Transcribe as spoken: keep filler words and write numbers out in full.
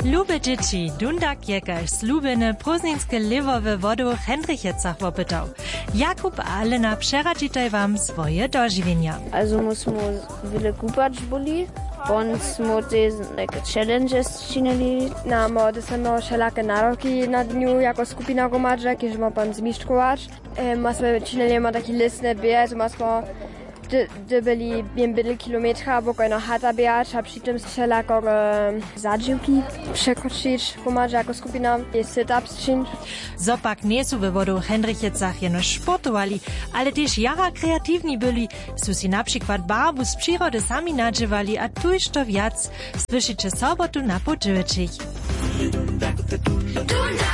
Lube dzieci, Dundak jekaž slubene prózdninske livowe wodu w Hendrichecach opytał. Jakub a Alena przeradzitaj wam swoje dożywienia. Also muss mu wiele kupać boli, bądź mu te challenges czynili. Na mo dostano wszelakie naroki na dniu jako skupina gromadza, kiedy ma pan zmiszkować. Masmy czynili ma taki listny bieg, masmy gdy byli wiem byle kilometra, bo kojno chata biać, a przy tym wszelako zadziłki przekroczyć gromadza jako skupina i sit-ups czynić. Zopak nie są we wodu Hendrichecach jeno sportowali, ale też jara kreatywni byli, su si na przykład barwu z przyrody sami nadziewali, a tuż to wiac słyszycie sobotu na podziewczych.